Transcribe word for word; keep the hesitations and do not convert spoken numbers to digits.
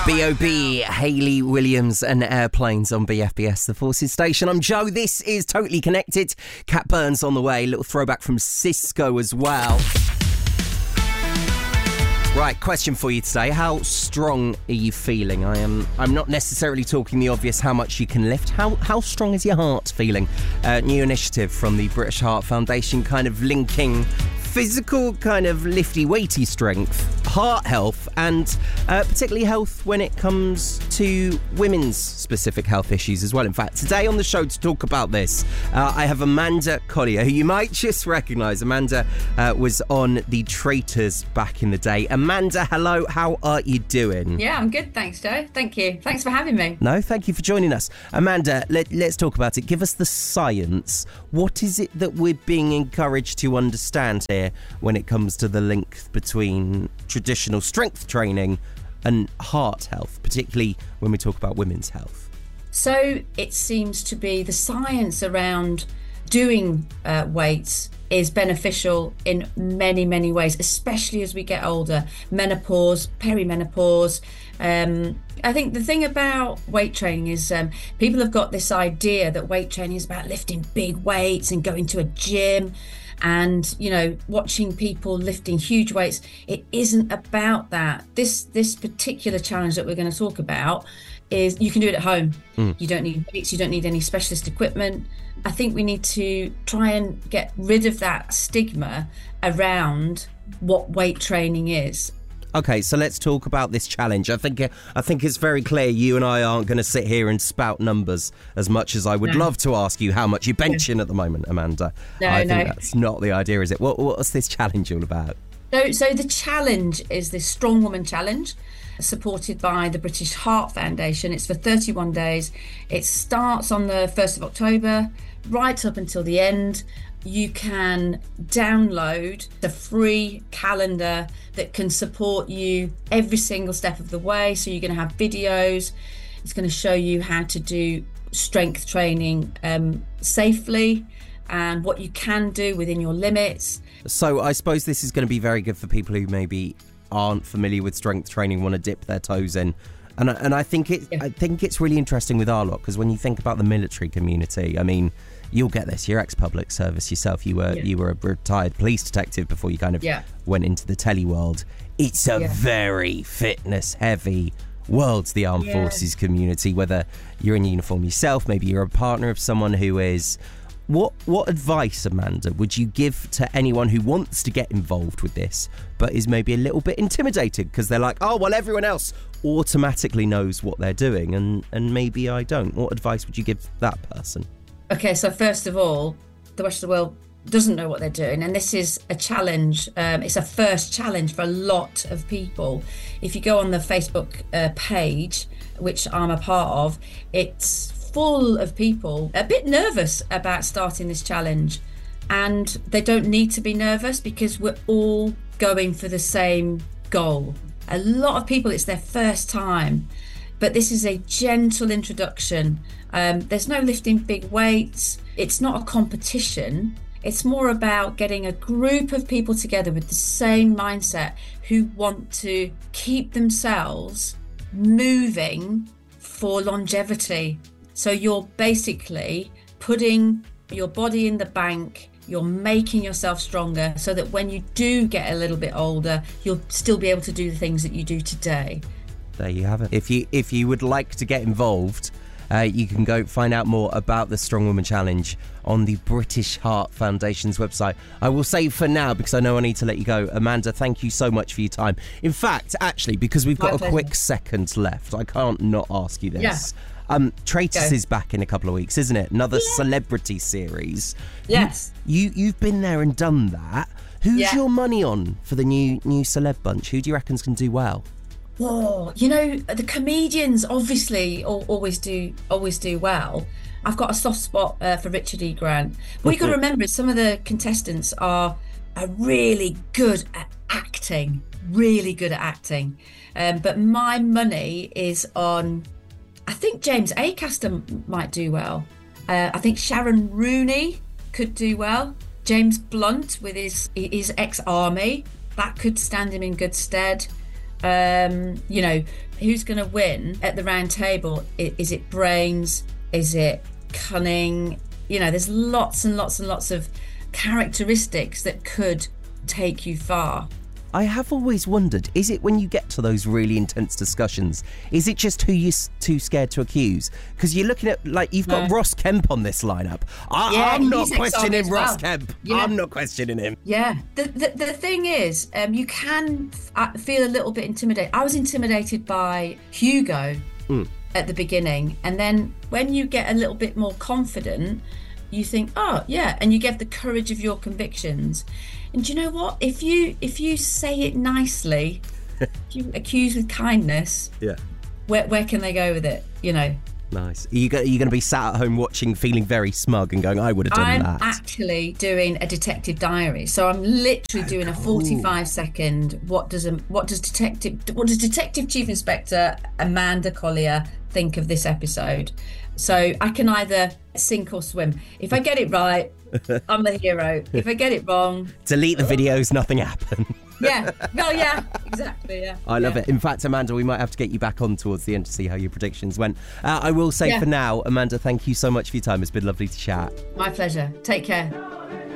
B O B, Hayley Williams and Airplanes on B F B S, the Forces station. I'm Joe. This is Totally Connected. Cat Burns on the way. Little throwback from Cisco as well. Right, question for you today. How strong are you feeling? I am. I'm not necessarily talking the obvious, how much you can lift. How how strong is your heart feeling? Uh, new initiative from the British Heart Foundation, kind of linking physical kind of lifty weighty strength, heart health, and uh, particularly health when it comes to women's specific health issues as well. In fact, today on the show to talk about this, uh, I have Amanda Collier, who you might just recognise. Amanda uh, was on The Traitors back in the day. Amanda, hello, how are you doing? Yeah, I'm good, thanks, Joe. Thank you. Thanks for having me. No, thank you for joining us. Amanda, let, let's talk about it. Give us the science. What is it that we're being encouraged to understand here when it comes to the link between traditional strength training and heart health, particularly when we talk about women's health? So it seems to be the science around doing uh, weights is beneficial in many, many ways, especially as we get older. Menopause, perimenopause. Um, I think the thing about weight training is um, people have got this idea that weight training is about lifting big weights and going to a gym and, you know, watching people lifting huge weights. It isn't about that. This this particular challenge that we're going to talk about is you can do it at home. Mm. You don't need weights, you don't need any specialist equipment. I think we need to try and get rid of that stigma around what weight training is. Okay, so let's talk about this challenge. I think I think it's very clear you and I aren't going to sit here and spout numbers as much as I would no. love to ask you how much you're benching at the moment, Amanda. No, I no. think that's not the idea, is it? What, what's this challenge all about? So, so the challenge is this Strong Woman Challenge, supported by the British Heart Foundation. It's for thirty-one days. It starts on the first of October, right up until the end. You can download the free calendar that can support you every single step of the way. So you're going to have videos. It's going to show you how to do strength training um, safely and what you can do within your limits. So I suppose this is going to be very good for people who maybe aren't familiar with strength training, want to dip their toes in. And I, and I think it, yeah. I think it's really interesting with our lot, because when you think about the military community, I mean, you'll get this. You're ex-public service yourself. You were yeah. you were a retired police detective before you kind of yeah. went into the telly world. It's a yeah. very fitness-heavy world, the armed yeah. forces community, whether you're in uniform yourself, maybe you're a partner of someone who is. What what advice, Amanda, would you give to anyone who wants to get involved with this but is maybe a little bit intimidated because they're like, oh, well, everyone else automatically knows what they're doing and, and maybe I don't? What advice would you give that person? Okay, so first of all, the rest of the world doesn't know what they're doing, and this is a challenge. Um, it's a first challenge for a lot of people. If you go on the Facebook uh, page, which I'm a part of, it's full of people a bit nervous about starting this challenge, and they don't need to be nervous because we're all going for the same goal. A lot of people, it's their first time, but this is a gentle introduction. Um, there's no lifting big weights. It's not a competition. It's more about getting a group of people together with the same mindset who want to keep themselves moving for longevity. So you're basically putting your body in the bank, you're making yourself stronger so that when you do get a little bit older, you'll still be able to do the things that you do today. There you have it. If you if you would like to get involved, uh, you can go find out more about the Strong Woman Challenge on the British Heart Foundation's website. I will say for now, because I know I need to let you go, Amanda, thank you so much for your time. In fact, actually, because we've got My a pleasure. quick second left, I can't not ask you this. Yeah. Um, Traitors is back in a couple of weeks, isn't it? Another yeah. celebrity series. Yes. You, you you've been there and done that. Who's yeah. your money on for the new new celeb bunch? Who do you reckon can do well? Oh, you know, the comedians obviously always do always do well. I've got a soft spot uh, for Richard E. Grant. What you've got to remember is some of the contestants are, are really good at acting, really good at acting. Um, but my money is on, I think James Acaster might do well. Uh, I think Sharon Rooney could do well. James Blunt with his his ex-army, that could stand him in good stead. Um, you know, who's going to win at the round table? Is, is it brains? Is it cunning? You know, there's lots and lots and lots of characteristics that could take you far. I have always wondered, is it when you get to those really intense discussions, is it just who you're too scared to accuse? Because you're looking at, like, you've got no. Ross Kemp on this lineup. I, yeah, I'm not questioning Ross well. Kemp. Yeah. I'm not questioning him. Yeah. The the, the thing is, um, you can f- feel a little bit intimidated. I was intimidated by Hugo mm. at the beginning. And then when you get a little bit more confident, you think, oh, yeah. And you get the courage of your convictions. And do you know what? If you if you say it nicely, if you accuse with kindness, yeah, where where can they go with it? You know. Nice. Are you, go, are you going to be sat at home watching, feeling very smug and going, I would have done I'm that? I'm actually doing a detective diary. So I'm literally oh, doing cool. a forty-five second, what does a, what does detective what does Detective Chief Inspector Amanda Collier think of this episode? So I can either sink or swim. If I get it right, I'm the hero. If I get it wrong, delete the videos, nothing happened. Yeah, well, yeah, exactly, yeah. I love yeah. it. In fact, Amanda, we might have to get you back on towards the end to see how your predictions went. Uh, I will say yeah. for now, Amanda, thank you so much for your time. It's been lovely to chat. My pleasure. Take care.